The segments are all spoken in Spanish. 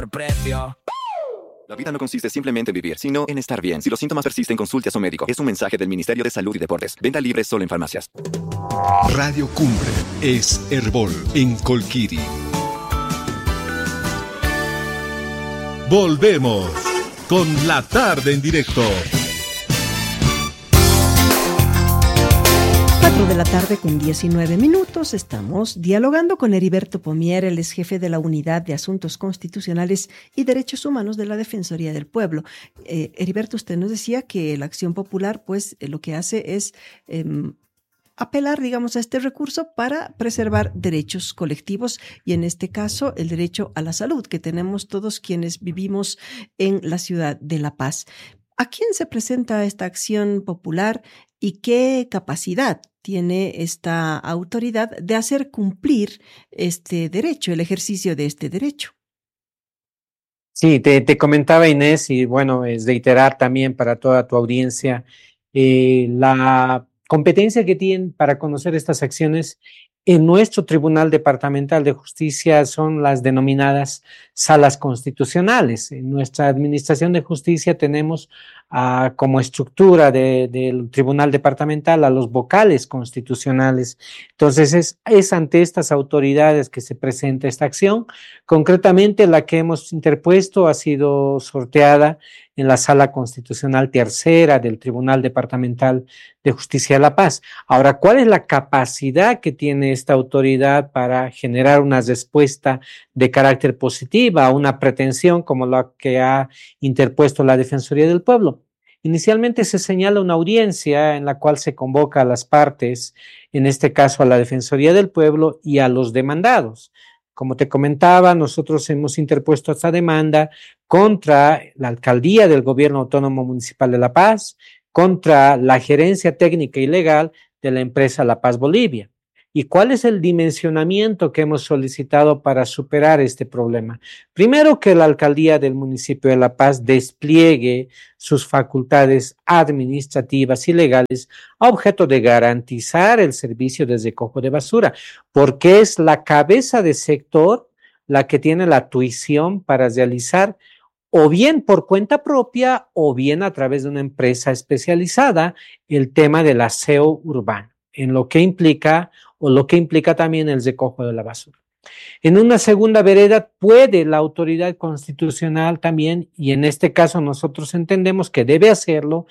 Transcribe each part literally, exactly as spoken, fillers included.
mejor precio. La vida no consiste simplemente en vivir, sino en estar bien. Si los síntomas persisten, consulte a su médico. Es un mensaje del Ministerio de Salud y Deportes. Venta libre solo en farmacias. Radio Cumbre es Herbol en Colquiri. Volvemos con La Tarde en Directo. cuatro de la tarde con diecinueve minutos. Estamos dialogando con Heriberto Pomier, él es jefe de la Unidad de Asuntos Constitucionales y Derechos Humanos de la Defensoría del Pueblo. Eh, Heriberto, usted nos decía que la Acción Popular, pues, eh, lo que hace es eh, apelar, digamos, a este recurso para preservar derechos colectivos y, en este caso, el derecho a la salud que tenemos todos quienes vivimos en la ciudad de La Paz. ¿A quién se presenta esta acción popular y qué capacidad tiene esta autoridad de hacer cumplir este derecho, el ejercicio de este derecho? Sí, te, te comentaba, Inés, y bueno, es reiterar también para toda tu audiencia eh, la competencia que tienen para conocer estas acciones en nuestro Tribunal Departamental de Justicia son las denominadas salas constitucionales. En nuestra Administración de Justicia tenemos uh, como estructura de, del Tribunal Departamental a los vocales constitucionales. Entonces es, es ante estas autoridades que se presenta esta acción. Concretamente la que hemos interpuesto ha sido sorteada en la Sala Constitucional Tercera del Tribunal Departamental de Justicia de La Paz. Ahora, ¿cuál es la capacidad que tiene esta autoridad para generar una respuesta de carácter positiva a una pretensión como la que ha interpuesto la Defensoría del Pueblo? Inicialmente se señala una audiencia en la cual se convoca a las partes, en este caso a la Defensoría del Pueblo y a los demandados. Como te comentaba, nosotros hemos interpuesto esta demanda contra la alcaldía del Gobierno Autónomo Municipal de La Paz, contra la gerencia técnica y legal de la empresa La Paz Bolivia. ¿Y cuál es el dimensionamiento que hemos solicitado para superar este problema? Primero, que la alcaldía del municipio de La Paz despliegue sus facultades administrativas y legales a objeto de garantizar el servicio de recojo de basura, porque es la cabeza de sector la que tiene la tuición para realizar o bien por cuenta propia o bien a través de una empresa especializada el tema del aseo urbano, en lo que implica o lo que implica también el recojo de la basura. En una segunda vereda puede la autoridad constitucional también, y en este caso nosotros entendemos que debe hacerlo,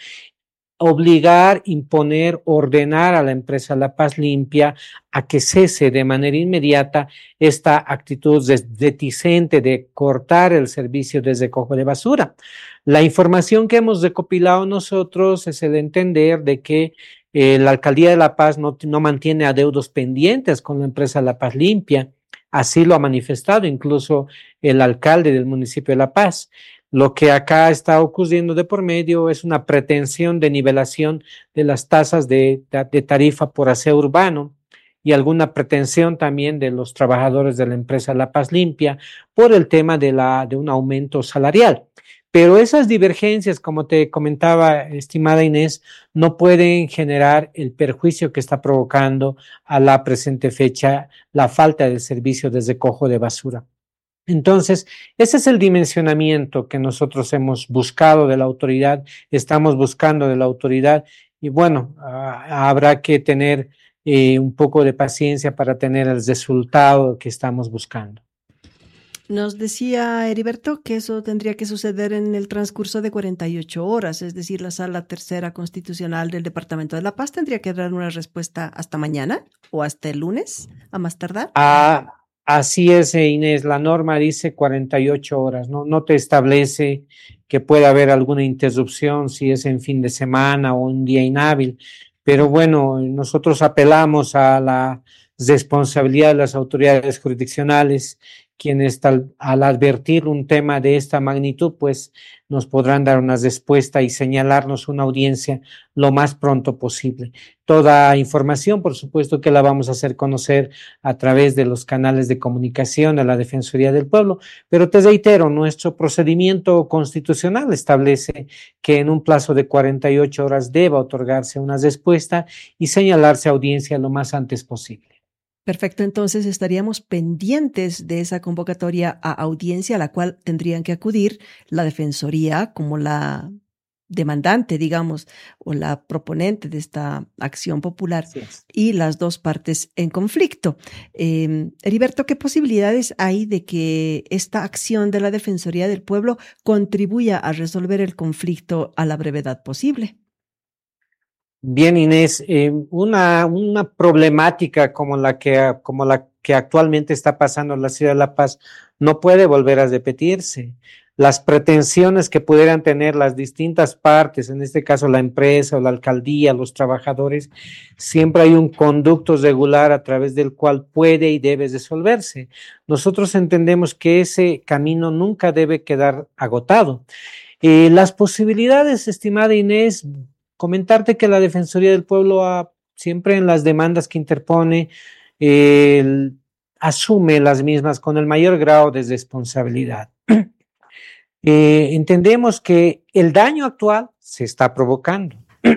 obligar, imponer, ordenar a la empresa La Paz Limpia a que cese de manera inmediata esta actitud reticente de cortar el servicio de recojo de basura. La información que hemos recopilado nosotros es el entender de que eh, la Alcaldía de La Paz no, no mantiene adeudos pendientes con la empresa La Paz Limpia. Así lo ha manifestado incluso el alcalde del municipio de La Paz. Lo que acá está ocurriendo de por medio es una pretensión de nivelación de las tasas de, de tarifa por aseo urbano y alguna pretensión también de los trabajadores de la empresa La Paz Limpia por el tema de, la, de un aumento salarial. Pero esas divergencias, como te comentaba, estimada Inés, no pueden generar el perjuicio que está provocando a la presente fecha la falta del servicio de recojo de basura. Entonces, ese es el dimensionamiento que nosotros hemos buscado de la autoridad, estamos buscando de la autoridad y bueno, uh, habrá que tener eh, un poco de paciencia para tener el resultado que estamos buscando. Nos decía Heriberto que eso tendría que suceder en el transcurso de cuarenta y ocho horas, es decir, la Sala Tercera Constitucional del Departamento de La Paz tendría que dar una respuesta hasta mañana o hasta el lunes, a más tardar. Ah, así es, Inés, la norma dice cuarenta y ocho horas, ¿no? No te establece que pueda haber alguna interrupción si es en fin de semana o un día inhábil, pero bueno, nosotros apelamos a la responsabilidad de las autoridades jurisdiccionales, quienes tal, al advertir un tema de esta magnitud, pues nos podrán dar una respuesta y señalarnos una audiencia lo más pronto posible. Toda información, por supuesto, que la vamos a hacer conocer a través de los canales de comunicación de la Defensoría del Pueblo, pero te reitero, nuestro procedimiento constitucional establece que en un plazo de cuarenta y ocho horas deba otorgarse una respuesta y señalarse audiencia lo más antes posible. Perfecto, entonces estaríamos pendientes de esa convocatoria a audiencia a la cual tendrían que acudir la Defensoría como la demandante, digamos, o la proponente de esta acción popular Así es. y las dos partes en conflicto. Eh, Heriberto, ¿qué posibilidades hay de que esta acción de la Defensoría del Pueblo contribuya a resolver el conflicto a la brevedad posible? Bien, Inés, eh, una, una problemática como la que, como la que actualmente está pasando en la ciudad de La Paz no puede volver a repetirse. Las pretensiones que pudieran tener las distintas partes, en este caso la empresa o la alcaldía, los trabajadores, siempre hay un conducto regular a través del cual puede y debe resolverse. Nosotros entendemos que ese camino nunca debe quedar agotado. Eh, las posibilidades, estimada Inés, comentarte que la Defensoría del Pueblo ha, siempre en las demandas que interpone, eh, asume las mismas con el mayor grado de responsabilidad. Eh, entendemos que el daño actual se está provocando.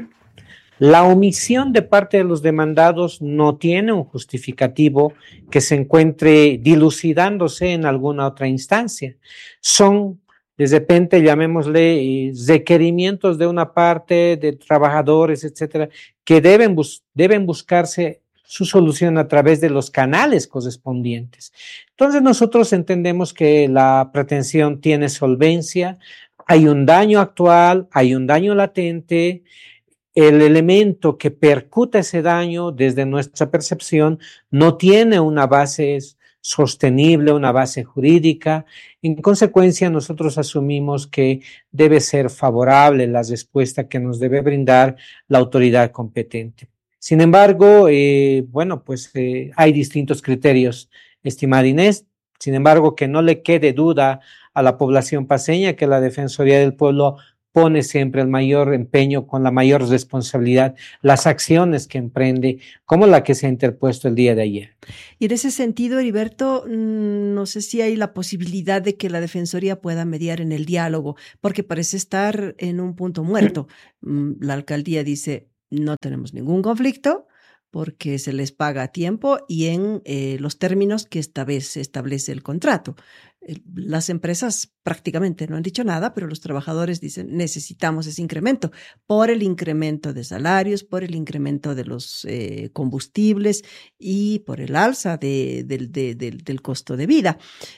La omisión de parte de los demandados no tiene un justificativo que se encuentre dilucidándose en alguna otra instancia. Son, de repente, llamémosle, eh, requerimientos de una parte de trabajadores, etcétera, que deben, bus deben buscarse su solución a través de los canales correspondientes. Entonces nosotros entendemos que la pretensión tiene solvencia, hay un daño actual, hay un daño latente. El elemento que percuta ese daño desde nuestra percepción no tiene una base sostenible, una base jurídica. En consecuencia, nosotros asumimos que debe ser favorable la respuesta que nos debe brindar la autoridad competente. Sin embargo, eh, bueno, pues eh, hay distintos criterios, estimada Inés. Sin embargo, que no le quede duda a la población paceña que la Defensoría del Pueblo pone siempre el mayor empeño, con la mayor responsabilidad, las acciones que emprende, como la que se ha interpuesto el día de ayer. Y en ese sentido, Heriberto, no sé si hay la posibilidad de que la Defensoría pueda mediar en el diálogo, porque parece estar en un punto muerto. La alcaldía dice, no tenemos ningún conflicto, porque se les paga a tiempo y en eh, los términos que esta vez se establece el contrato. Las empresas prácticamente no han dicho nada, pero los trabajadores dicen necesitamos ese incremento por el incremento de salarios, por el incremento de los eh, combustibles y por el alza de, de, de, de, del costo de vida.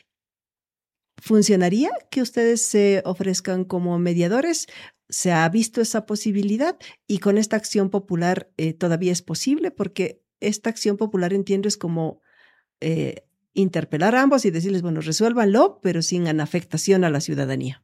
¿Funcionaría que ustedes se ofrezcan como mediadores? ¿Se ha visto esa posibilidad? Y con esta acción popular eh, todavía es posible, porque esta acción popular, entiendo, es como eh, interpelar a ambos y decirles, bueno, resuélvanlo, pero sin afectación a la ciudadanía.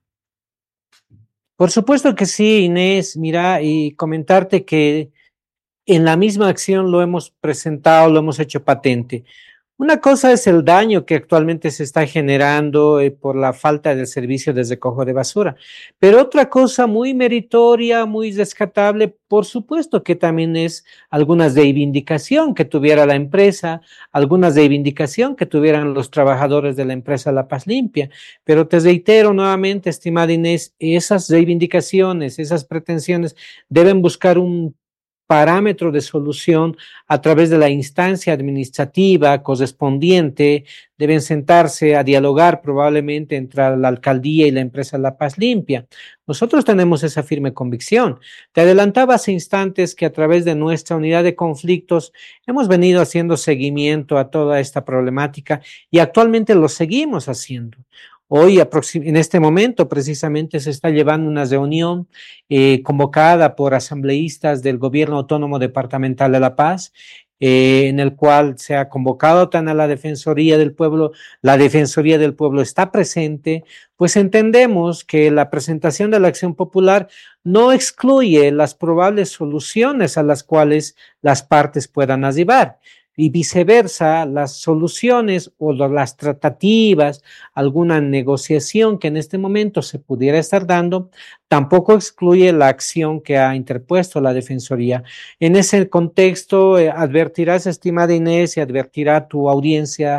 Por supuesto que sí, Inés. Mira, y comentarte que en la misma acción lo hemos presentado, lo hemos hecho patente. Una cosa es el daño que actualmente se está generando eh, por la falta del servicio de recojo de basura, pero otra cosa muy meritoria, muy rescatable, por supuesto que también es algunas reivindicación que tuviera la empresa, algunas reivindicación que tuvieran los trabajadores de la empresa La Paz Limpia, pero te reitero nuevamente, estimada Inés, esas reivindicaciones, esas pretensiones deben buscar un parámetro de solución a través de la instancia administrativa correspondiente. Deben sentarse a dialogar probablemente entre la alcaldía y la empresa La Paz Limpia. Nosotros tenemos esa firme convicción. Te adelantaba hace instantes que a través de nuestra unidad de conflictos hemos venido haciendo seguimiento a toda esta problemática y actualmente lo seguimos haciendo. Hoy, en este momento, precisamente se está llevando una reunión eh, convocada por asambleístas del Gobierno Autónomo Departamental de La Paz, eh, en el cual se ha convocado tan a la Defensoría del Pueblo. La Defensoría del Pueblo está presente, pues entendemos que la presentación de la acción popular no excluye las probables soluciones a las cuales las partes puedan arribar. Y viceversa, las soluciones o las tratativas, alguna negociación que en este momento se pudiera estar dando, tampoco excluye la acción que ha interpuesto la Defensoría. En ese contexto, eh, advertirás, estimada Inés, y advertirá tu audiencia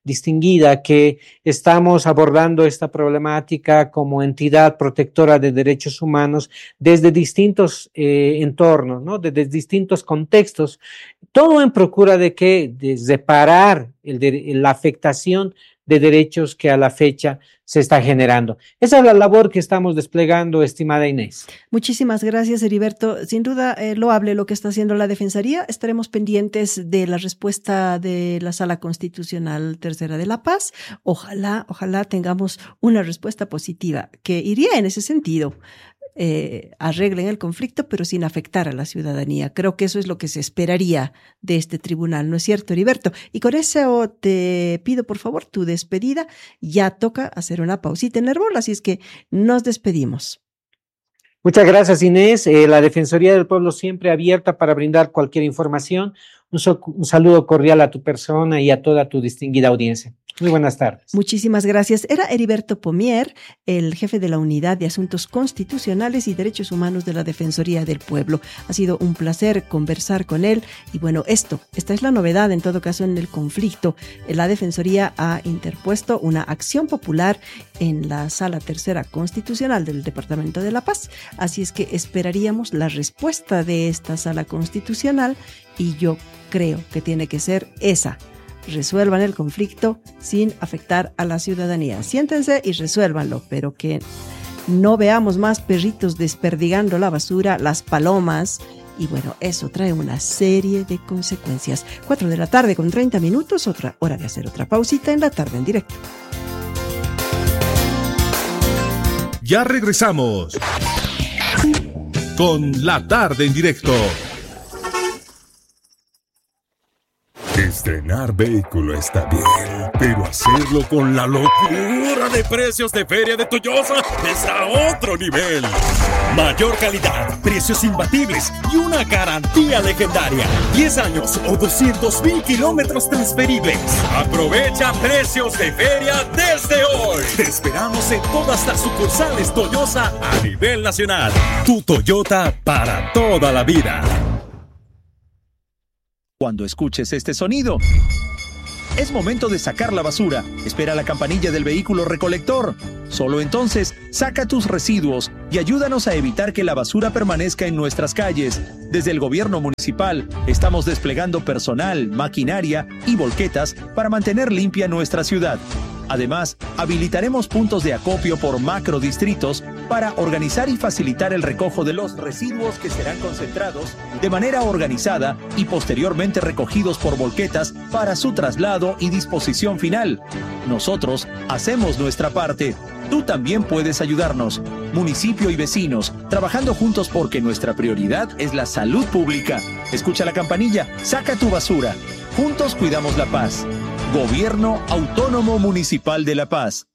distinguida, que estamos abordando esta problemática como entidad protectora de derechos humanos desde distintos eh, entornos, ¿no? Desde distintos contextos, todo en procura de que, de separar el de, la afectación de derechos que a la fecha se está generando. Esa es la labor que estamos desplegando, estimada Inés. Muchísimas gracias, Heriberto. Sin duda, eh, loable lo que está haciendo la Defensoría. Estaremos pendientes de la respuesta de la Sala Constitucional Tercera de La Paz. Ojalá, ojalá tengamos una respuesta positiva que iría en ese sentido. Eh, arreglen el conflicto, pero sin afectar a la ciudadanía. Creo que eso es lo que se esperaría de este tribunal, ¿no es cierto, Heriberto? Y con eso te pido, por favor, tu despedida. Ya toca hacer una pausita en Herbol, así es que nos despedimos. Muchas gracias, Inés. Eh, la Defensoría del Pueblo siempre abierta para brindar cualquier información. Un, so, un saludo cordial a tu persona y a toda tu distinguida audiencia. Muy buenas tardes. Muchísimas gracias. Era Heriberto Pomier, el jefe de la Unidad de Asuntos Constitucionales y Derechos Humanos de la Defensoría del Pueblo. Ha sido un placer conversar con él. Y bueno, esto, esta es la novedad en todo caso en el conflicto. La Defensoría ha interpuesto una acción popular en la Sala Tercera Constitucional del Departamento de La Paz. Así es que esperaríamos la respuesta de esta Sala Constitucional y yo creo que tiene que ser esa. Resuelvan el conflicto sin afectar a la ciudadanía. Siéntense y resuélvanlo, pero que no veamos más perritos desperdigando la basura, las palomas, y bueno, eso trae una serie de consecuencias. Cuatro de la tarde con treinta minutos, otra hora de hacer otra pausita en La Tarde en Directo. Ya regresamos con La Tarde en Directo. Estrenar vehículo está bien, pero hacerlo con la locura de precios de Feria de Toyosa es a otro nivel. Mayor calidad, precios imbatibles y una garantía legendaria. diez años o doscientos mil kilómetros transferibles. Aprovecha precios de feria desde hoy. Te esperamos en todas las sucursales Toyosa a nivel nacional. Tu Toyota para toda la vida. Cuando escuches este sonido, es momento de sacar la basura. Espera la campanilla del vehículo recolector. Solo entonces, saca tus residuos y ayúdanos a evitar que la basura permanezca en nuestras calles. Desde el gobierno municipal, estamos desplegando personal, maquinaria y volquetas para mantener limpia nuestra ciudad. Además, habilitaremos puntos de acopio por macrodistritos para organizar y facilitar el recojo de los residuos que serán concentrados de manera organizada y posteriormente recogidos por volquetas para su traslado y disposición final. Nosotros hacemos nuestra parte. Tú también puedes ayudarnos. Municipio y vecinos, trabajando juntos porque nuestra prioridad es la salud pública. Escucha la campanilla, saca tu basura. Juntos cuidamos la paz. Gobierno Autónomo Municipal de La Paz.